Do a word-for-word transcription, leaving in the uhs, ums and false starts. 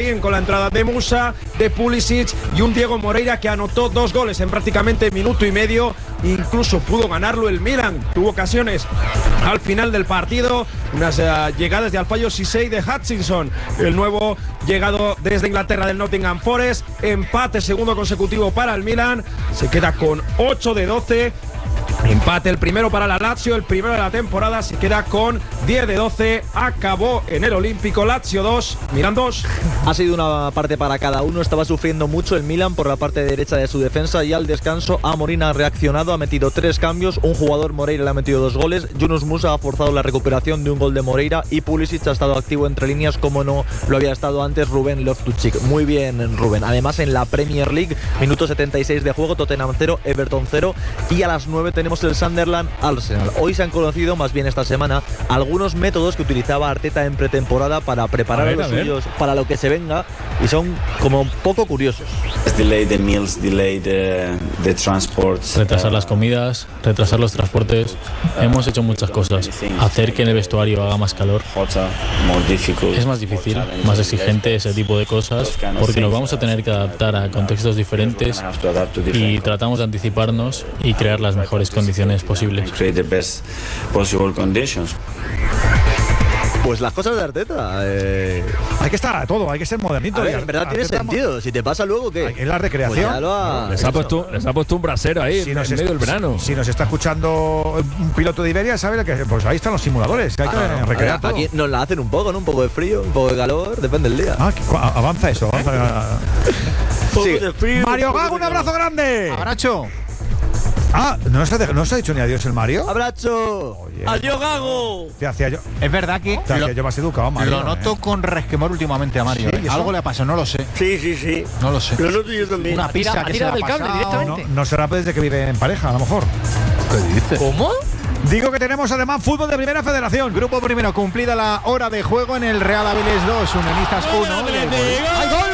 también con la entrada de Musa, de Pulisic y un Diego Moreira que anotó dos goles en prácticamente minuto y medio. Incluso pudo ganarlo el Milan. Tuvo ocasiones al final del partido. Unas uh, llegadas de Alfayos Sisei de Hutchinson, el nuevo llegado desde Inglaterra del Nottingham Forest. Empate segundo consecutivo para el Milan. Se queda con ocho de doce. Empate el primero para la Lazio, el primero de la temporada, se queda con diez de doce. Acabó en el Olímpico. Lazio dos, Milan dos. Ha sido una parte para cada uno. Estaba sufriendo mucho el Milan por la parte derecha de su defensa y al descanso Amorim ha reaccionado, ha metido tres cambios. Un jugador, Moreira, le ha metido dos goles. Yunus Musa ha forzado la recuperación de un gol de Moreira y Pulisic ha estado activo entre líneas como no lo había estado antes Rubén Loftus-Cheek. Muy bien, Rubén. Además, en la Premier League, minuto setenta y seis de juego, Tottenham cero, Everton cero, y a las nueve tenemos el Sunderland Arsenal. Hoy se han conocido, más bien esta semana, algunos métodos que utilizaba Arteta en pretemporada para preparar a, ver, a los a suyos para lo que se venga, y son como poco curiosos. Delay the meals, delay the, the transport. Retrasar las comidas, retrasar los transportes. Hemos hecho muchas cosas. Hacer que en el vestuario haga más calor. Es más difícil, más exigente ese tipo de cosas, porque nos vamos a tener que adaptar a contextos diferentes y tratamos de anticiparnos y crear las mejores condiciones posibles. Pues las cosas de Arteta. Eh... Hay que estar a todo, hay que ser modernito. A ver, en verdad tiene sentido. Si te pasa luego, ¿qué? Es la recreación. Pues ha... les, ha puesto, les ha puesto un brasero ahí si en medio del verano. Si nos está escuchando un piloto de Iberia, sabe que pues ahí están los simuladores. Que hay que ah, recrear aquí, todo. Aquí nos la hacen un poco, ¿no? Un poco de frío, un poco de calor, depende del día. Ah, avanza eso. Avanza. Sí. Mario Gago, un abrazo grande. Abrazo. Ah, ¿no se, ha, ¿no se ha dicho ni adiós el Mario? ¡Abrazo! Oye, ¡Adiós, Gago! Te hacía yo. Es verdad que. Te hacía yo más educado, Mario. Lo noto eh. con resquemor últimamente a Mario. ¿Sí? ¿Eh? Algo le ha pasado, no lo sé. Sí, sí, sí. No lo sé. Lo noto yo también. Una pizza que se ha del pasado. cable directamente. No, no será desde que vive en pareja, a lo mejor. ¿Qué dices? ¿Cómo? Digo que tenemos además fútbol de Primera Federación. Grupo primero, cumplida la hora de juego en el Real Avilés dos, Unionistas uno. ¡Hay gol!